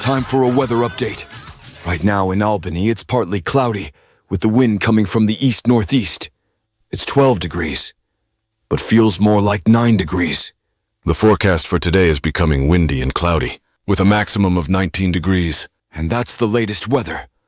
Time for a weather update. Right now in Albany, it's partly cloudy, with the wind coming from the east-northeast. It's 12 degrees, but feels more like 9 degrees. The forecast for today is becoming windy and cloudy, with a maximum of 19 degrees. And that's the latest weather.